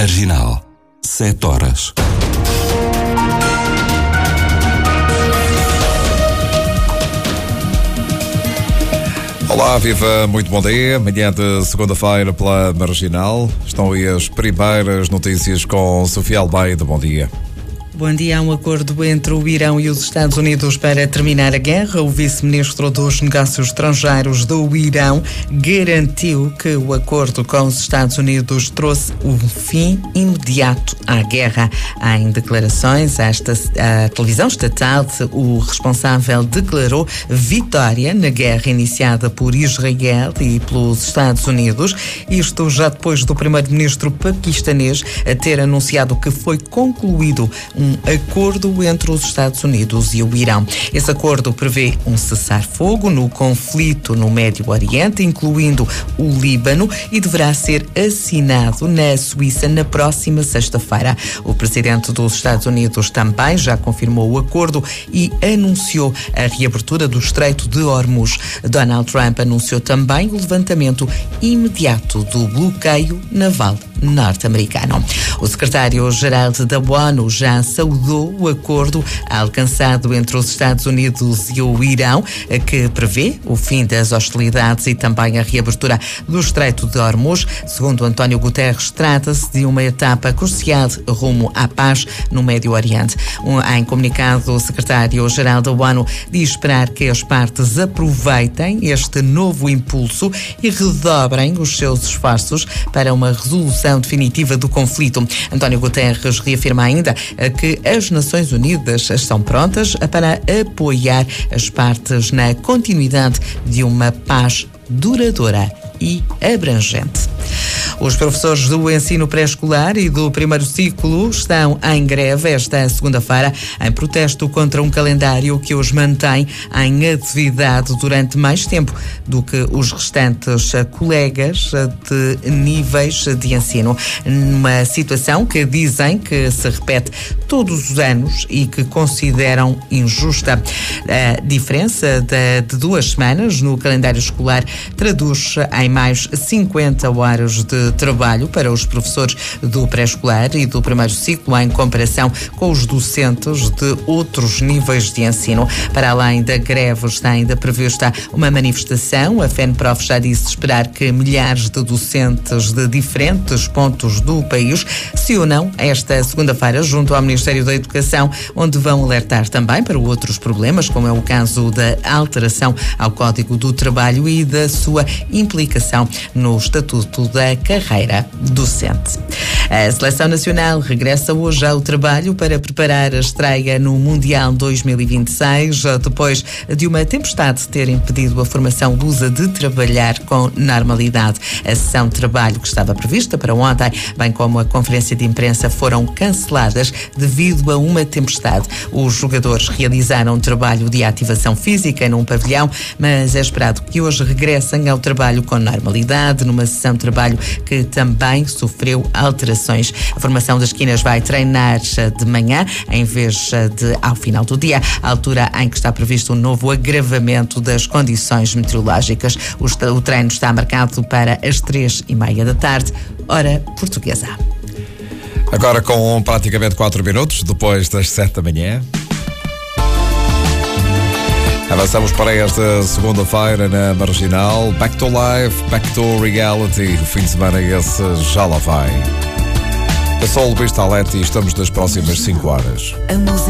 Marginal, 7 horas. Olá, viva, muito bom dia. Manhã de segunda-feira pela Marginal. Estão aí as primeiras notícias com Sofia Almeida. Bom dia. Bom dia. Há um acordo entre o Irão e os Estados Unidos para terminar a guerra. O vice-ministro dos Negócios Estrangeiros do Irão garantiu que o acordo com os Estados Unidos trouxe um fim imediato à guerra. Em declarações à televisão estatal, o responsável declarou vitória na guerra iniciada por Israel e pelos Estados Unidos. Isto já depois do primeiro-ministro paquistanês ter anunciado que foi concluído um acordo entre os Estados Unidos e o Irão. Esse acordo prevê um cessar-fogo no conflito no Médio Oriente, incluindo o Líbano, e deverá ser assinado na Suíça na próxima sexta-feira. O presidente dos Estados Unidos também já confirmou o acordo e anunciou a reabertura do Estreito de Hormuz. Donald Trump anunciou também o levantamento imediato do bloqueio naval norte-americano. O secretário-geral da ONU já saudou o acordo alcançado entre os Estados Unidos e o Irão, que prevê o fim das hostilidades e também a reabertura do Estreito de Hormuz. Segundo António Guterres, trata-se de uma etapa crucial rumo à paz no Médio Oriente. Em comunicado, o secretário-geral da ONU diz esperar que as partes aproveitem este novo impulso e redobrem os seus esforços para uma resolução definitiva do conflito. António Guterres reafirma ainda que as Nações Unidas estão prontas para apoiar as partes na continuidade de uma paz duradoura e abrangente. Os professores do ensino pré-escolar e do primeiro ciclo estão em greve esta segunda-feira em protesto contra um calendário que os mantém em atividade durante mais tempo do que os restantes colegas de níveis de ensino. Numa situação que dizem que se repete todos os anos e que consideram injusta. A diferença de 2 semanas no calendário escolar traduz em mais 50 horas de trabalho para os professores do pré-escolar e do primeiro ciclo em comparação com os docentes de outros níveis de ensino. Para além da greve, está ainda prevista uma manifestação. A FENPROF já disse esperar que milhares de docentes de diferentes pontos do país se unam esta segunda-feira junto ao Ministério da Educação, onde vão alertar também para outros problemas, como é o caso da alteração ao Código do Trabalho e da sua implicação no Estatuto da Carreira Docente. A Seleção Nacional regressa hoje ao trabalho para preparar a estreia no Mundial 2026, depois de uma tempestade ter impedido a formação lusa de trabalhar com normalidade. A sessão de trabalho que estava prevista para ontem, bem como a conferência de imprensa, foram canceladas devido a uma tempestade. Os jogadores realizaram um trabalho de ativação física num pavilhão, mas é esperado que hoje regressem ao trabalho com normalidade, numa sessão de trabalho que também sofreu alterações. A formação das esquinas vai treinar de manhã, em vez de ao final do dia, à altura em que está previsto um novo agravamento das condições meteorológicas. O treino está marcado para as 3:30 da tarde, hora portuguesa. Agora com praticamente 4 minutos, depois das 7 da manhã. Avançamos para esta segunda-feira na Marginal. Back to life, back to reality. O fim de semana esse já lá vai. Eu sou o Luís Talete e estamos nas próximas 5 horas.